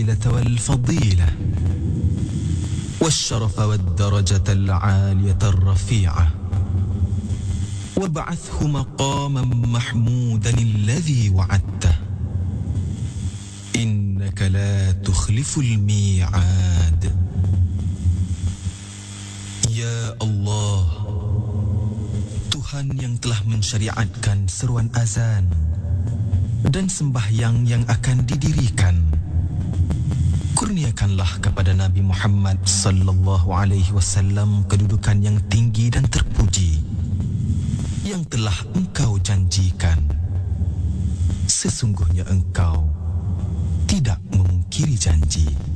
الوسيلة والفضيلة والشرف والدرجة العالية الرفيعة وابعثه مقاما محمودا الذي وعدته إنك لا تخلف الميعاد. Ya Allah, Tuhan yang telah mensyariatkan seruan azan dan sembahyang yang akan didirikan, kurniakanlah kepada Nabi Muhammad sallallahu alaihi wasallam kedudukan yang tinggi dan terpuji yang telah Engkau janjikan. Sesungguhnya Engkau tidak memungkiri janji.